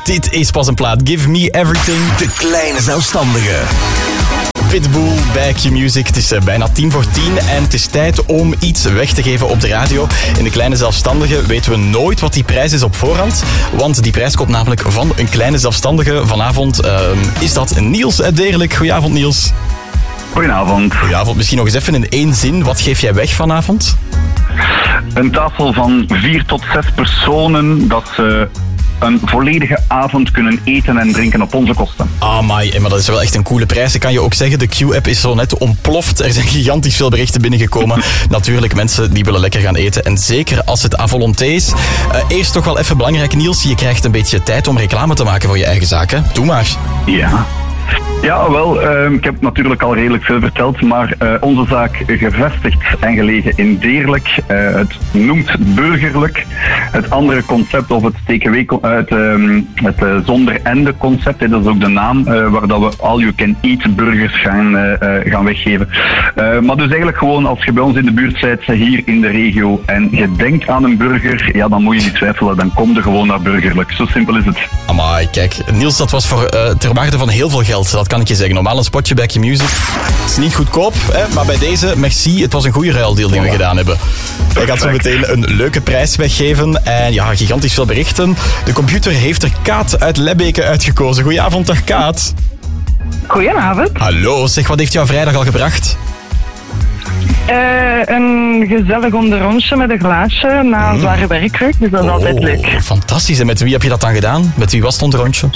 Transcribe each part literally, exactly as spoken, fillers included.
Dit is pas een plaat. Give Me Everything. De Kleine Zelfstandige. Pitbull bij Q-Music. Het is uh, bijna tien voor tien en het is tijd om iets weg te geven op de radio. In de Kleine Zelfstandige weten we nooit wat die prijs is op voorhand. Want die prijs komt namelijk van een kleine zelfstandige. Vanavond uh, is dat Niels uit Deerlijk. Goedenavond, Niels. Goedenavond. Goedenavond. Misschien nog eens even in één zin. Wat geef jij weg vanavond? Een tafel van vier tot zes personen dat ze een volledige avond kunnen eten en drinken op onze kosten. Amai, maar dat is wel echt een coole prijs. Ik kan je ook zeggen, de Q-app is zo net ontploft. Er zijn gigantisch veel berichten binnengekomen. Natuurlijk, mensen die willen lekker gaan eten. En zeker als het à volonté is. Uh, eerst toch wel even belangrijk, Niels. Je krijgt een beetje tijd om reclame te maken voor je eigen zaken. Doe maar. Ja. Ja, wel, uh, ik heb natuurlijk al redelijk veel verteld, maar uh, onze zaak gevestigd en gelegen in Deerlijk. Uh, het noemt burgerlijk. Het andere concept, of het takeaway, het, uh, het uh, zonder ende concept, dat is ook de naam, uh, waar dat we all-you-can-eat burgers gaan, uh, uh, gaan weggeven. Uh, maar dus eigenlijk gewoon, als je bij ons in de buurt bent, hier in de regio, en je denkt aan een burger, ja, dan moet je niet twijfelen, dan kom je gewoon naar burgerlijk. Zo simpel is het. Amai, kijk, Niels, dat was voor, uh, ter waarde van heel veel geld. Dat kan ik je zeggen. Normaal een spotje bij Q-Music is niet goedkoop, hè? Maar bij deze, merci. Het was een goede ruildeal die we gedaan hebben. Ik ga zo meteen een leuke prijs weggeven. En ja, gigantisch veel berichten. De computer heeft er Kaat uit Lebbeke uitgekozen. Goedenavond, dag Kaat. Goedenavond. Hallo, zeg, wat heeft jouw vrijdag al gebracht? Uh, een gezellig onderrondje met een glaasje na een zware werkweek, dus dat is oh, altijd leuk. Fantastisch. En met wie heb je dat dan gedaan? Met wie was het onderrondje?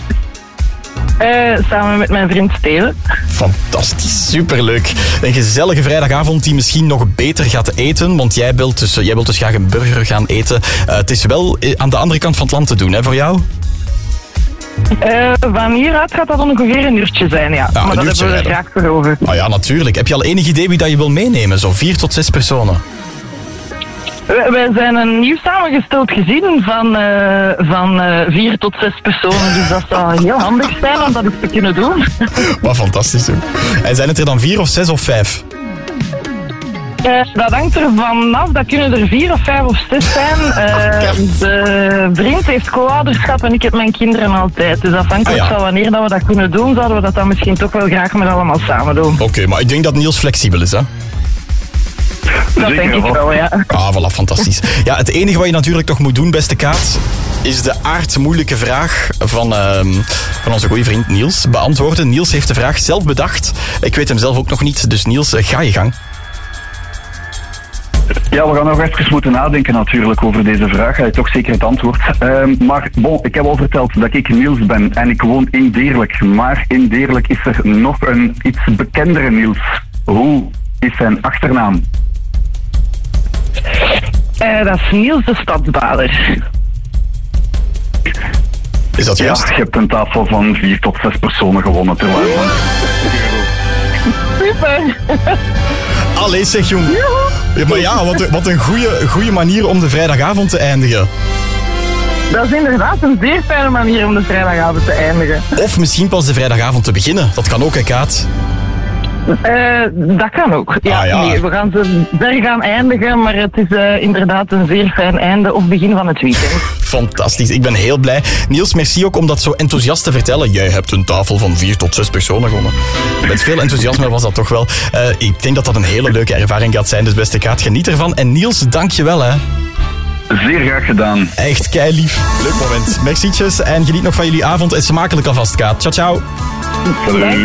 Uh, samen met mijn vriend Steven. Fantastisch, superleuk. Een gezellige vrijdagavond die misschien nog beter gaat eten, want jij wilt dus, jij wilt dus graag een burger gaan eten. Uh, het is wel aan de andere kant van het land te doen, hè, voor jou? Uh, van hieruit gaat dat ongeveer een uurtje zijn, ja. ja maar dat hebben we er graag voor over. Oh ja, natuurlijk. Heb je al enig idee wie dat je wil meenemen? Zo vier tot zes personen. Wij zijn een nieuw samengesteld gezin van, uh, van uh, vier tot zes personen, dus dat zou heel handig zijn om dat eens te kunnen doen. Wat fantastisch hoor. En zijn het er dan vier of zes of vijf? Uh, dat hangt er vanaf, dat kunnen er vier of vijf of zes zijn. Uh, de vriend heeft co-ouderschap en ik heb mijn kinderen altijd. Dus afhankelijk ah, ja. van wanneer dat we dat kunnen doen, zouden we dat dan misschien toch wel graag met allemaal samen doen. Oké, okay, maar ik denk dat Niels flexibel is, hè? Dat Zeker denk ik wel, ja. Ah, voilà, fantastisch. Ja, het enige wat je natuurlijk toch moet doen, beste Kaat, is de aardmoeilijke vraag van, uh, van onze goede vriend Niels beantwoorden. Niels heeft de vraag zelf bedacht. Ik weet hem zelf ook nog niet, dus Niels, uh, ga je gang. Ja, we gaan nog even moeten nadenken natuurlijk over deze vraag. Hij heeft toch zeker het antwoord. Uh, maar bon, ik heb al verteld dat ik Niels ben en ik woon in Deerlijk. Maar in Deerlijk is er nog een iets bekendere Niels. Hoe is zijn achternaam? Uh, dat is Niels de Stadsbader. Is dat juist? Ja, je hebt een tafel van vier tot zes personen gewonnen ter waarde van Super! Allee, zeg jong. Ja, maar ja, wat, wat een goede manier om de vrijdagavond te eindigen. Dat is inderdaad een zeer fijne manier om de vrijdagavond te eindigen. Of misschien pas de vrijdagavond te beginnen. Dat kan ook, hè, Kaat? Uh, dat kan ook. Ja, ah, ja. Nee, we gaan ze ver gaan eindigen, maar het is uh, inderdaad een zeer fijn einde of begin van het weekend. Fantastisch, ik ben heel blij. Niels, merci ook om dat zo enthousiast te vertellen. Jij hebt een tafel van vier tot zes personen gewonnen. Met veel enthousiasme was dat toch wel. Uh, ik denk dat dat een hele leuke ervaring gaat zijn, dus beste Kaat, geniet ervan. En Niels, dank je wel, hè. Zeer graag gedaan. Echt keilief. Leuk moment. Mercietjes en geniet nog van jullie avond en smakelijk alvast, Kaat. Ciao, ciao. Salut.